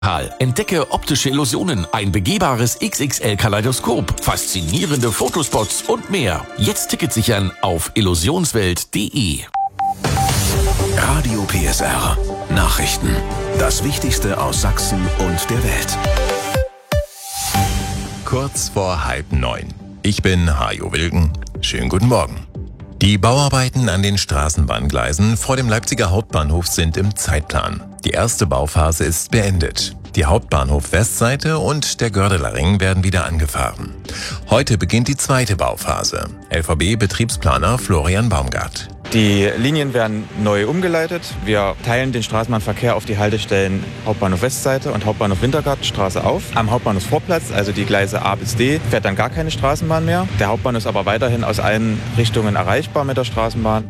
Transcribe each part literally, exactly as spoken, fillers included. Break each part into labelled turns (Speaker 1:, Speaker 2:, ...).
Speaker 1: Entdecke optische Illusionen, ein begehbares X X L-Kaleidoskop, faszinierende Fotospots und mehr. Jetzt Ticket sichern auf illusionswelt punkt de.
Speaker 2: Radio P S R. Nachrichten. Das Wichtigste aus Sachsen und der Welt.
Speaker 3: Kurz vor halb neun. Ich bin Hajo Wilken. Schönen guten Morgen. Die Bauarbeiten an den Straßenbahngleisen vor dem Leipziger Hauptbahnhof sind im Zeitplan. Die erste Bauphase ist beendet. Die Hauptbahnhof-Westseite und der Gördeler Ring werden wieder angefahren. Heute beginnt die zweite Bauphase. L V B-Betriebsplaner Florian Baumgart.
Speaker 4: Die Linien werden neu umgeleitet. Wir teilen den Straßenbahnverkehr auf die Haltestellen Hauptbahnhof Westseite und Hauptbahnhof Wintergartenstraße auf. Am Hauptbahnhofsvorplatz, also die Gleise A bis D, fährt dann gar keine Straßenbahn mehr. Der Hauptbahnhof ist aber weiterhin aus allen Richtungen erreichbar mit der Straßenbahn.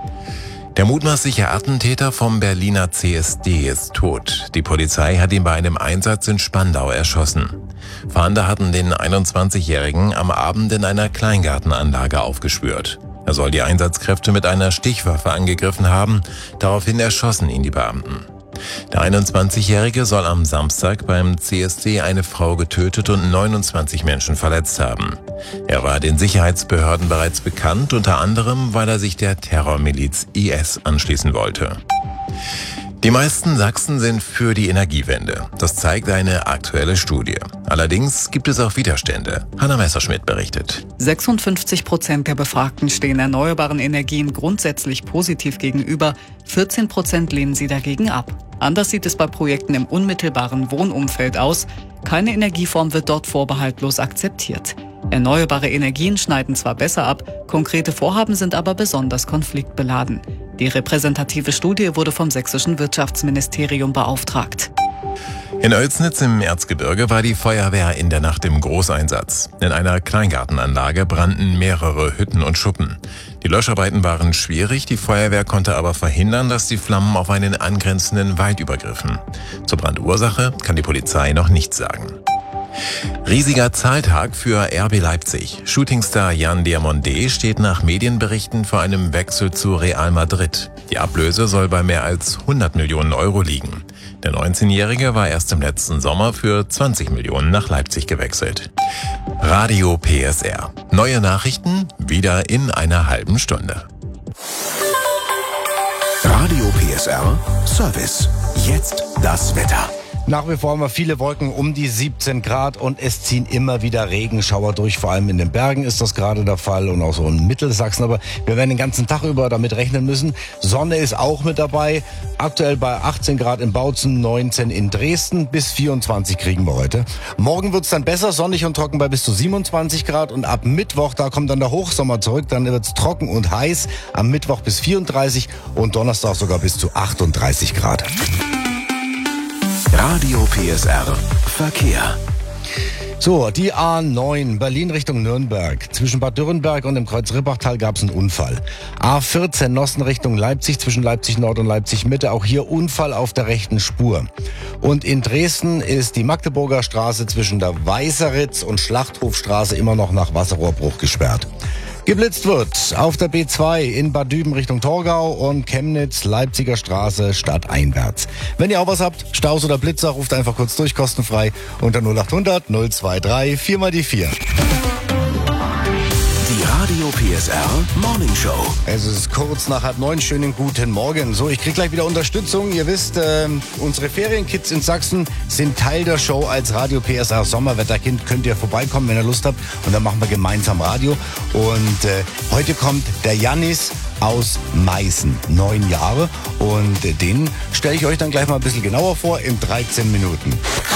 Speaker 3: Der mutmaßliche Attentäter vom Berliner C S D ist tot. Die Polizei hat ihn bei einem Einsatz in Spandau erschossen. Fahnder hatten den einundzwanzigjährigen am Abend in einer Kleingartenanlage aufgespürt. Er soll die Einsatzkräfte mit einer Stichwaffe angegriffen haben. Daraufhin erschossen ihn die Beamten. Der einundzwanzigjährige soll am Samstag beim C S D eine Frau getötet und neunundzwanzig Menschen verletzt haben. Er war den Sicherheitsbehörden bereits bekannt, unter anderem, weil er sich der Terrormiliz I S anschließen wollte. Die meisten Sachsen sind für die Energiewende. Das zeigt eine aktuelle Studie. Allerdings gibt es auch Widerstände. Hanna Messerschmidt berichtet.
Speaker 5: sechsundfünfzig Prozent der Befragten stehen erneuerbaren Energien grundsätzlich positiv gegenüber. vierzehn Prozent lehnen sie dagegen ab. Anders sieht es bei Projekten im unmittelbaren Wohnumfeld aus. Keine Energieform wird dort vorbehaltlos akzeptiert. Erneuerbare Energien schneiden zwar besser ab, konkrete Vorhaben sind aber besonders konfliktbeladen. Die repräsentative Studie wurde vom sächsischen Wirtschaftsministerium beauftragt.
Speaker 3: In Oelsnitz im Erzgebirge war die Feuerwehr in der Nacht im Großeinsatz. In einer Kleingartenanlage brannten mehrere Hütten und Schuppen. Die Löscharbeiten waren schwierig, die Feuerwehr konnte aber verhindern, dass die Flammen auf einen angrenzenden Wald übergriffen. Zur Brandursache kann die Polizei noch nichts sagen. Riesiger Zahltag für R B Leipzig. Shootingstar Jan Diamondé steht nach Medienberichten vor einem Wechsel zu Real Madrid. Die Ablöse soll bei mehr als hundert Millionen Euro liegen. Der neunzehnjährige war erst im letzten Sommer für zwanzig Millionen nach Leipzig gewechselt. Radio P S R. Neue Nachrichten wieder in einer halben Stunde.
Speaker 2: Radio P S R Service. Jetzt das Wetter.
Speaker 6: Nach wie vor haben wir viele Wolken, um die siebzehn Grad, und es ziehen immer wieder Regenschauer durch. Vor allem in den Bergen ist das gerade der Fall und auch so in Mittelsachsen. Aber wir werden den ganzen Tag über damit rechnen müssen. Sonne ist auch mit dabei. Aktuell bei achtzehn Grad in Bautzen, neunzehn in Dresden. Bis vierundzwanzig kriegen wir heute. Morgen wird's dann besser, sonnig und trocken bei bis zu siebenundzwanzig Grad. Und ab Mittwoch, da kommt dann der Hochsommer zurück. Dann wird's trocken und heiß. Am Mittwoch bis vierunddreißig und Donnerstag sogar bis zu achtunddreißig Grad.
Speaker 2: Radio P S R Verkehr.
Speaker 6: So, die A neun, Berlin Richtung Nürnberg. Zwischen Bad Dürrenberg und dem Kreuz Rippachtal gab es einen Unfall. A vierzehn, Nossen Richtung Leipzig, zwischen Leipzig Nord und Leipzig Mitte. Auch hier Unfall auf der rechten Spur. Und in Dresden ist die Magdeburger Straße zwischen der Weißeritz und Schlachthofstraße immer noch nach Wasserrohrbruch gesperrt. Geblitzt wird auf der B zwei in Bad Düben Richtung Torgau und Chemnitz, Leipziger Straße stadteinwärts. Wenn ihr auch was habt, Staus oder Blitzer, ruft einfach kurz durch, kostenfrei unter null acht hundert null zwei drei vier mal die vier.
Speaker 2: Die Radio P S R Morning Show.
Speaker 6: Es ist kurz nach halb neun. Schönen guten Morgen. So, ich krieg gleich wieder Unterstützung. Ihr wisst, äh, unsere Ferienkids in Sachsen sind Teil der Show. Als Radio P S R Sommerwetterkind könnt ihr vorbeikommen, wenn ihr Lust habt. Und dann machen wir gemeinsam Radio. Und äh, heute kommt der Jannis aus Meißen, neun Jahre. Und äh, den stelle ich euch dann gleich mal ein bisschen genauer vor in dreizehn Minuten.